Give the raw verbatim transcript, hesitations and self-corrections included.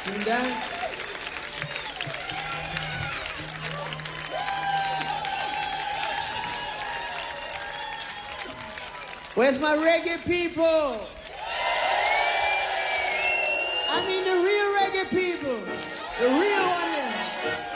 Sing that. Where's my reggae people? I mean the real reggae people. The real one there.